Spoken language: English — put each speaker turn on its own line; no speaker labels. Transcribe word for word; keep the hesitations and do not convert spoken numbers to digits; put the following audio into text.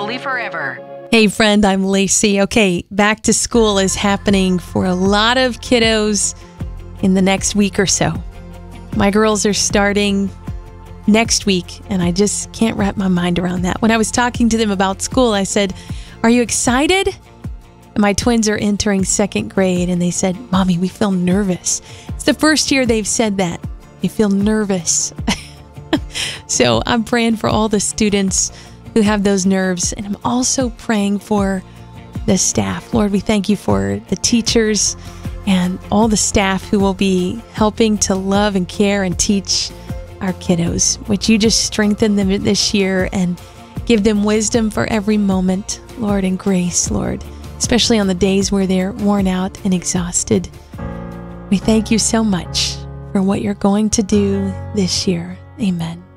Holy Forever.
Hey friend, I'm Lacey. Okay, back to school is happening for a lot of kiddos in the next week or so. My girls are starting next week, and I just can't wrap my mind around that. When I was talking to them about school, I said, "Are you excited?" And my twins are entering second grade, and they said, "Mommy, we feel nervous." It's the first year they've said that. They feel nervous. So I'm praying for all the students who have those nerves, and I'm also praying for the staff. Lord, we thank you for the teachers and all the staff who will be helping to love and care and teach our kiddos. Would you just strengthen them this year and give them wisdom for every moment, Lord, and grace, Lord, especially on the days where they're worn out and exhausted. We thank you so much for what you're going to do this year. Amen.